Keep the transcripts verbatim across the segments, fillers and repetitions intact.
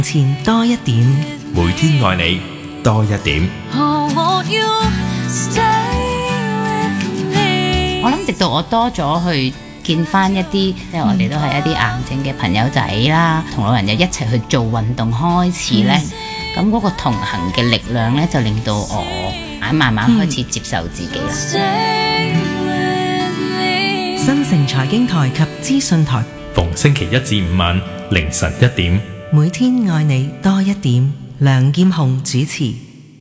前多一點， 每天愛你多一點。 我諗直到我多咗去見翻一啲，即係我哋都係一啲癌症嘅朋友仔啦，同老人又一齊去做運動開始呢。咁嗰、嗯、個同行嘅力量呢，就令到我慢慢開始接受自己啦。 嗯、新城財經台及資訊台， 逢星期一至五晚凌晨一點， 每天愛你多一點。梁劍虹主持。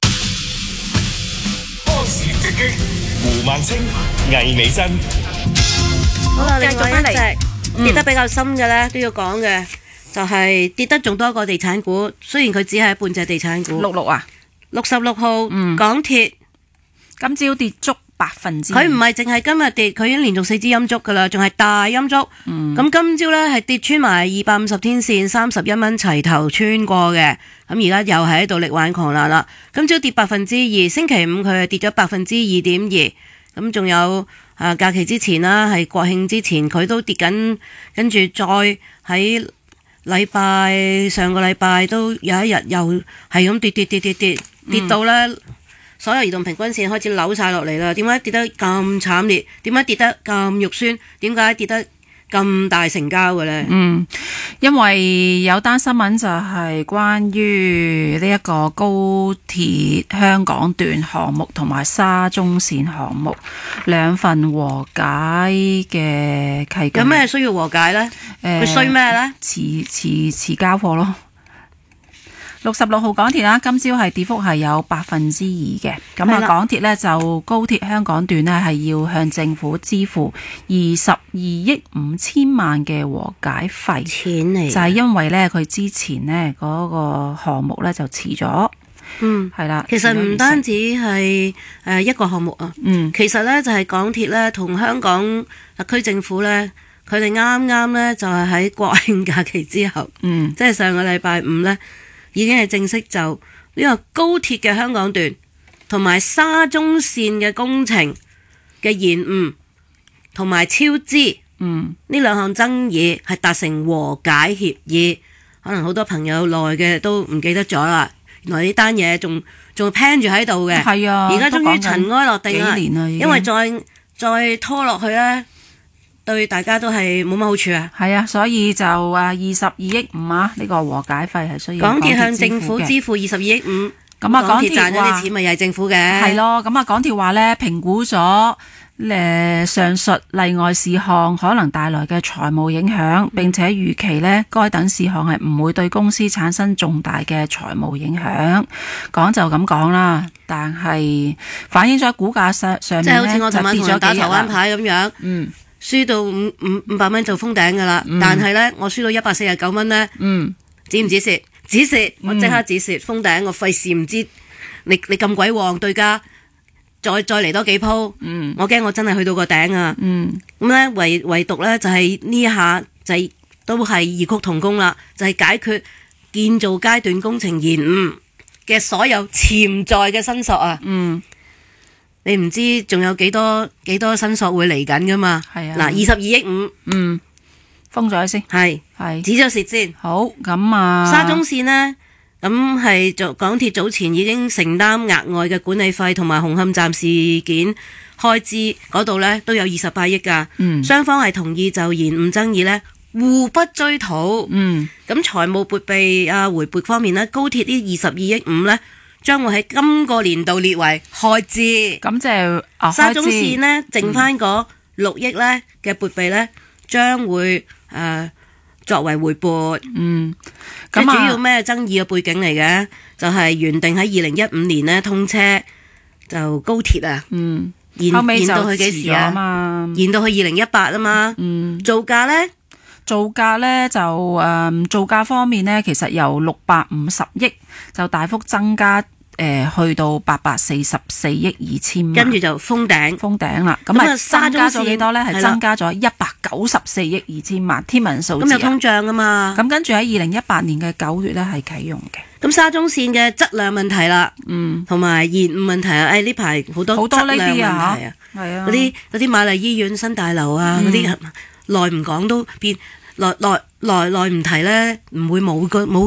波士直擊，胡萬清、魏美珍。 好啦，另外一隻跌得比較深嘅咧，都要講嘅就係、是、跌得仲多過地產股，雖然佢只係半隻地產股。 六六啊， 六十六號， 嗯、 港鐵今朝跌足百分之， 佢唔係淨係今日跌，佢已經連續四支陰燭噶啦，仲係大陰燭。咁、嗯、今朝咧係跌穿埋二百五十天線，三十一蚊齊頭穿過嘅。咁而家又係喺度力挽狂瀾啦。今朝跌百分之二，星期五佢係跌咗百分之二點二。咁仲有啊假期之前啦，係國慶之前佢都跌緊，跟住再喺禮拜上個禮拜都有一日又係咁跌跌跌跌跌跌到咧。嗯所有移動平均線開始扭晒落嚟啦，點解跌得咁慘烈？點解跌得咁肉酸？點解跌得咁大成交嘅呢？ 嗯，因為有單新聞就係關於呢一個高鐵香港段項目同埋沙中線項目兩份和解嘅契機。 有咩需要和解呢？佢衰咩呢？ 遲遲遲交貨咯。六十六號港鐵啦，今朝係跌幅係有百分之二嘅。咁啊，港鐵呢就高鐵香港段呢係要向政府支付二十二億五千萬嘅和解費， 錢嚟就係因為呢，佢之前呢嗰個項目呢就遲咗。 嗯， 係啦， 其實唔單止係誒一個項目啊。嗯，其實呢就係港鐵呢同香港特區政府呢，佢哋啱啱呢就係喺國慶假期之後，嗯，即係上個禮拜五呢。已經係正式就呢個高鐵嘅香港段同埋沙中線嘅工程嘅延誤同埋超支，嗯，呢兩項爭議係達成和解協議。可能好多朋友耐嘅都唔記得咗啦，原來呢單嘢仲仲 plan 住喺度嘅， 係啊， 而家終於塵埃落定啦，因為再再拖落去咧，對大家都係冇乜好處啊！ 係啊，所以就啊二十二億五啊，呢個和解費係需要港鐵向政府支付二十二億五， 咁啊港鐵賺咗啲錢咪又係政府嘅。 係咯，咁啊港鐵話咧評估咗誒上述例外事項可能帶來嘅財務影響，並且預期咧該等事項係唔會對公司產生重大嘅財務影響。講就咁講啦，但係反映咗股價上上面咧就跌咗打台灣牌咁樣。 嗯。 輸到五五五百蚊就封頂噶啦，嗯、但係咧我輸到一百四十九蚊咧，嗯、止唔止蝕？止蝕，我即刻止蝕封頂，我費事唔知你你咁鬼旺對家，再再嚟多幾鋪，嗯、我驚我真係去到個頂啊！咁咧、嗯、唯唯獨咧就係呢一下就係、是、都係異曲同工啦，就係、是、解決建造階段工程延誤嘅所有潛在嘅申索啊！嗯你唔知仲有幾多幾多申索會嚟緊噶嘛？係啊，嗱，二十二億五，嗯， 封咗先， 係係止咗蝕先。 好，咁啊， 沙中線呢，咁係做港鐵早前已經承擔額外嘅管理費同埋紅磡站事件開支嗰度呢，都有二十八億噶。嗯，雙方係同意就延誤爭議呢，互不追討。嗯，咁財務撥備啊回撥方面呢，高鐵呢二十二億五呢。將會喺今個年度列為開支， 咁即係、啊、 沙中線呢，剩翻嗰六億呢嘅撥備呢，將會誒、呃、作為回撥。嗯，咁主要咩爭議嘅背景嚟嘅？就係、是、原定喺二零一五年呢通車就高鐵啊，嗯，延後尾就延到去幾時啊？嘛延到去二零一八啊嘛。嗯，造價呢？ 造價呢就誒、嗯、造價方面呢，其實由六百五十億就大幅增加誒、呃，去到八百四十四億二千萬， 跟住就封頂封頂啦。咁啊，增加咗幾多呢？係增加咗一百九十四億二千萬，天文數字。 咁有通脹啊嘛。 咁跟住喺二零一八年嘅九月呢係啟用嘅。 咁沙中線嘅質量問題啦，嗯，同埋延誤問題啊，誒呢排好多好多呢啲問題啊， 係啊， 嗰啲嗰啲瑪麗醫院新大樓啊，嗰啲耐唔講都變。來來來來唔提咧，唔會冇個冇。